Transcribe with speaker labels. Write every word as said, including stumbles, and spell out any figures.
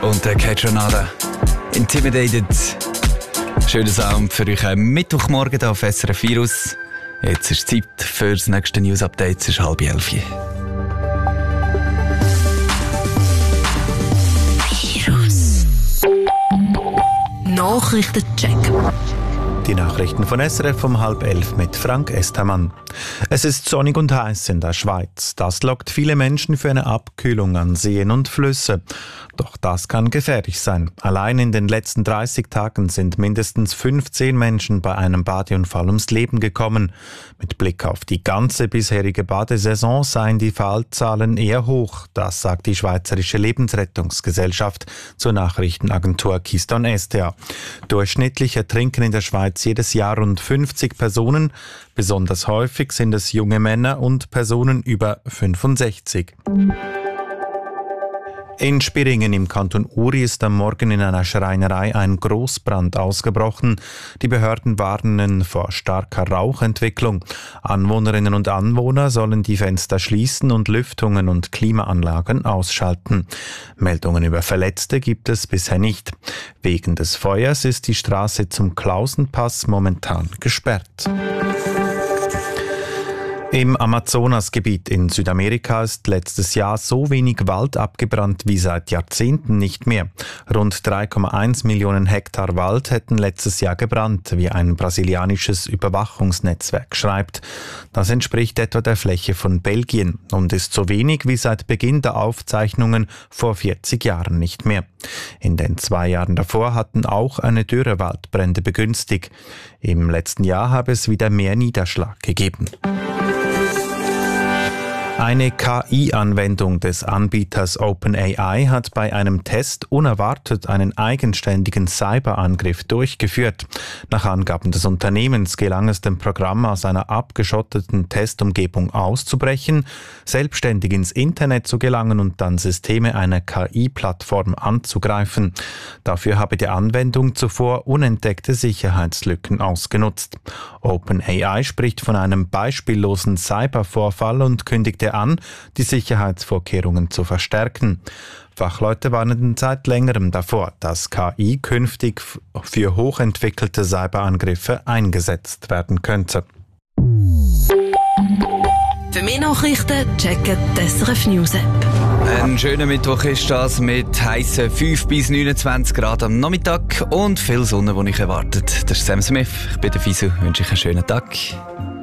Speaker 1: und der Catronada. Intimidated. Schöner Sound für euch am Mittwochmorgen hier auf S R F Virus. Jetzt ist Zeit für das nächste News-Update. Es ist halb elf.
Speaker 2: Virus. Nachrichtencheck.
Speaker 3: Die Nachrichten von S R F um halb elf mit Frank Estermann. Es ist sonnig und heiß in der Schweiz. Das lockt viele Menschen für eine Abkühlung an Seen und Flüsse. Doch das kann gefährlich sein. Allein in den letzten dreißig Tagen sind mindestens fünfzehn Menschen bei einem Badeunfall ums Leben gekommen. Mit Blick auf die ganze bisherige Badesaison seien die Fallzahlen eher hoch. Das sagt die Schweizerische Lebensrettungsgesellschaft zur Nachrichtenagentur Keystone S T A. Durchschnittlich ertrinken in der Schweiz jedes Jahr rund fünfzig Personen. Besonders häufig sind es junge Männer und Personen über fünfundsechzig. In Spiringen im Kanton Uri ist am Morgen in einer Schreinerei ein Großbrand ausgebrochen. Die Behörden warnen vor starker Rauchentwicklung. Anwohnerinnen und Anwohner sollen die Fenster schließen und Lüftungen und Klimaanlagen ausschalten. Meldungen über Verletzte gibt es bisher nicht. Wegen des Feuers ist die Straße zum Klausenpass momentan gesperrt. Im Amazonasgebiet in Südamerika ist letztes Jahr so wenig Wald abgebrannt wie seit Jahrzehnten nicht mehr. Rund drei Komma eins Millionen Hektar Wald hätten letztes Jahr gebrannt, wie ein brasilianisches Überwachungsnetzwerk schreibt. Das entspricht etwa der Fläche von Belgien und ist so wenig wie seit Beginn der Aufzeichnungen vor vierzig Jahren nicht mehr. In den zwei Jahren davor hatten auch eine Dürre Waldbrände begünstigt. Im letzten Jahr habe es wieder mehr Niederschlag gegeben. Eine K I-Anwendung des Anbieters OpenAI hat bei einem Test unerwartet einen eigenständigen Cyberangriff durchgeführt. Nach Angaben des Unternehmens gelang es dem Programm aus einer abgeschotteten Testumgebung auszubrechen, selbstständig ins Internet zu gelangen und dann Systeme einer K I-Plattform anzugreifen. Dafür habe die Anwendung zuvor unentdeckte Sicherheitslücken ausgenutzt. OpenAI spricht von einem beispiellosen Cybervorfall und kündigte an, die Sicherheitsvorkehrungen zu verstärken. Fachleute warnten seit längerem davor, dass K I künftig für hochentwickelte Cyberangriffe eingesetzt werden könnte.
Speaker 2: Für mehr Nachrichten checken die S R F News App.
Speaker 1: Ein schöner Mittwoch ist das mit heissen fünf bis neunundzwanzig Grad am Nachmittag und viel Sonne, die ich erwartet. Das ist Sam Smith. Ich bin der Fisu. Wünsche ich einen schönen Tag.